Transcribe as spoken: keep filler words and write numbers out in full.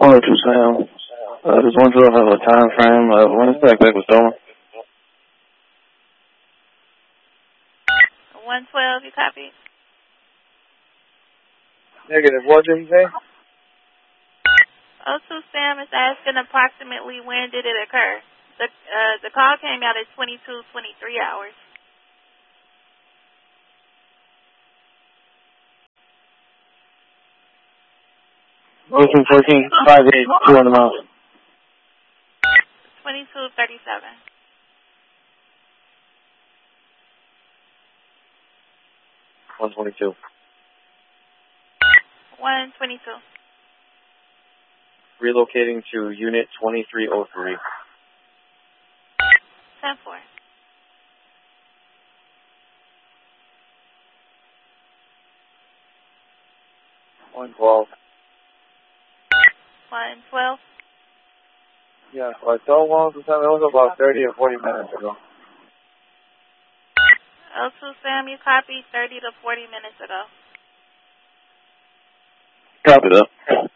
Caller to Sam. Uh, does one twelve have a time frame of when this backpack was stolen? one twelve, you copy? Negative. What did you say? oh two Sam is asking approximately when did it occur. The uh, the call came out at twenty-two twenty-three hours. Ocean fourteen, five eight, two hundred miles. twenty-two thirty-seven. one twenty-two. one twenty-two. Relocating to Unit twenty-three oh three. ten four. one twelve. one twelve. Yeah, so I told one to Sam, it was about thirty or forty minutes ago. oh two Sam, you copy thirty to forty minutes ago. Copy that.